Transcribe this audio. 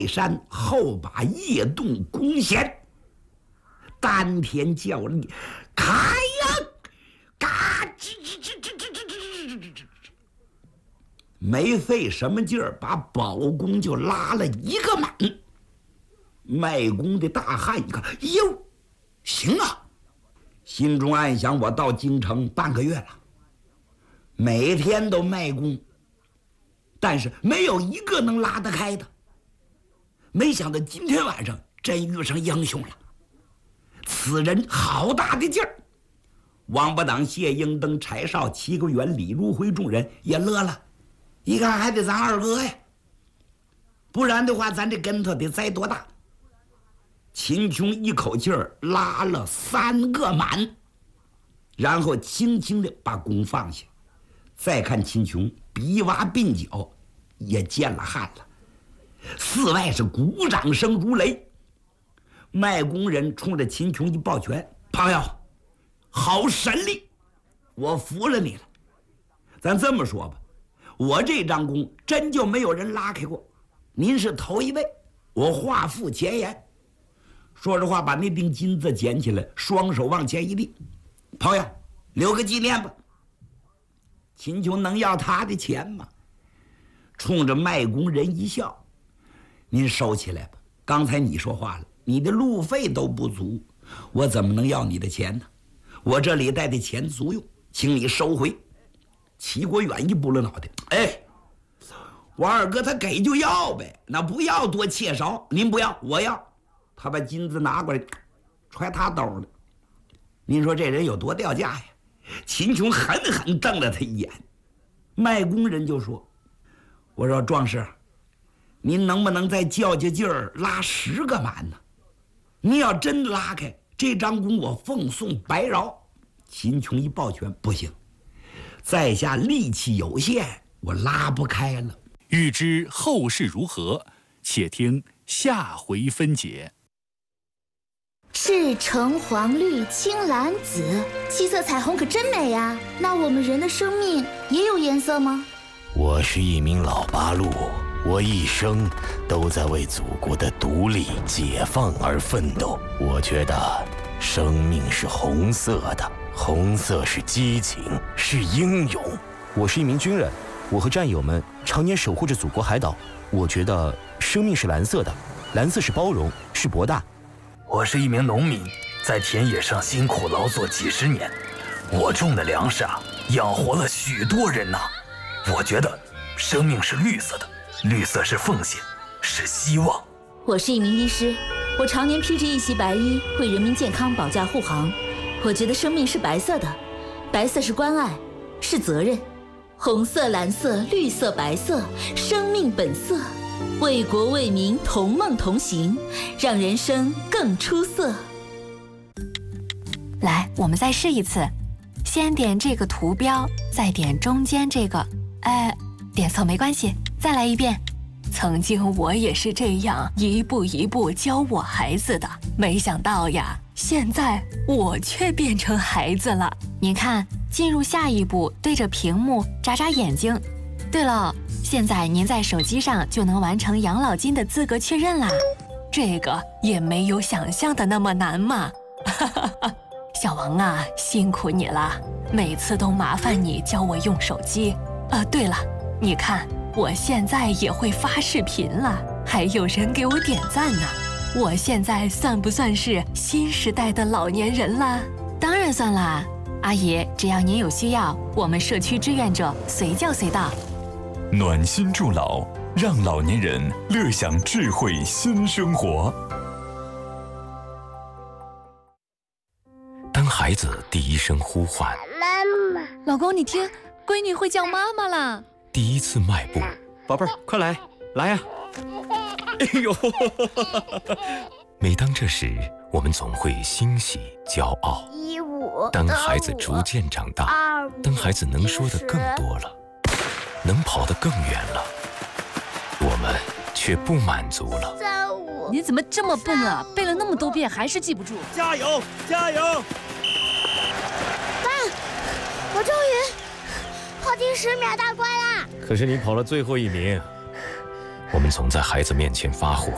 山后把夜洞攻陷，丹田较力，开呀，嘎吱吱吱吱吱吱吱吱吱，没费什么劲儿，把宝弓就拉了一个满。卖弓的大汉一看，哟，行啊，心中暗想：我到京城半个月了，每天都卖弓，但是没有一个能拉得开的。没想到今天晚上真遇上英雄了，此人好大的劲儿！王八党、谢英登、柴少、齐国元、李如辉众人也乐了，一看还得咱二哥呀，不然的话咱这跟头得栽多大。秦琼一口气儿拉了3个满，然后轻轻地把弓放下，再看秦琼鼻洼鬓角也见了汗了。寺外是鼓掌声如雷，卖弓人冲着秦琼一抱拳：“朋友，好神力，我服了你了。咱这么说吧，我这张弓真就没有人拉开过，您是头一位，我话付前言。”说着话，把那锭金子捡起来，双手往前一立：“朋友，留个纪念吧。”秦琼能要他的钱吗？冲着卖弓人一笑：“您收起来吧，刚才你说话了，你的路费都不足，我怎么能要你的钱呢？我这里带的钱足用，请你收回。”齐国远一拨了脑袋：“哎，我二哥他给就要呗，那不要多切少，您不要，我要。”他把金子拿过来，揣他兜了。您说这人有多掉价呀？秦琼狠狠瞪了他一眼。卖弓人就说：“我说壮士，您能不能再较劲儿拉10个满呢？您要真拉开这张弓，我奉送白饶。”秦琼一抱拳：“不行，在下力气有限，我拉不开了。” 欲知后事如何，且听下回分解。 是橙黄绿青蓝紫，7色彩虹可真美啊！那我们人的生命也有颜色吗？ 我是一名老八路，我一生都在为祖国的独立解放而奋斗。我觉得生命是红色的，红色是激情，是英勇。 我是一名军人，我和战友们常年守护着祖国海岛。我觉得生命是蓝色的，蓝色是包容，是博大。 我是一名农民，在田野上辛苦劳作几10年，我种的粮食养活了许多人呐。我觉得生命是绿色的，绿色是奉献，是希望。 我是一名医师，我常年披着一袭白衣，为人民健康保驾护航。我觉得生命是白色的，白色是关爱，是责任。红色、蓝色、绿色、白色，生命本色。为国为民同梦同行，让人生更出色。 来，我们再试一次，先点这个图标，再点中间这个，点错没关系，再来一遍。曾经我也是这样一步一步教我孩子的，没想到呀，现在我却变成孩子了。您看，进入下一步，对着屏幕眨眨眼睛。对了，现在您在手机上就能完成养老金的资格确认啦，这个也没有想象的那么难嘛。小王啊，辛苦你了，每次都麻烦你教我用手机。对了，你看我现在也会发视频了，还有人给我点赞呢。我现在算不算是新时代的老年人啦？当然算啦，阿姨，只要您有需要，我们社区志愿者随叫随到。 暖心助老，让老年人乐享智慧新生活。 当孩子第一声呼唤， 妈妈，老公你听，闺女会叫妈妈啦。 第一次迈步， 宝贝儿，快来，来呀！哎呦！ 每当这时，我们总会欣喜、骄傲。当孩子逐渐长大，当孩子能说的更多了，能跑得更远了，我们却不满足了。 你怎么这么笨啊？背了那么多遍还是记不住？ 加油，加油！ 爸，我终于跑进10秒大关啦！ 可是你跑了最后1名。我们总在孩子面前发火，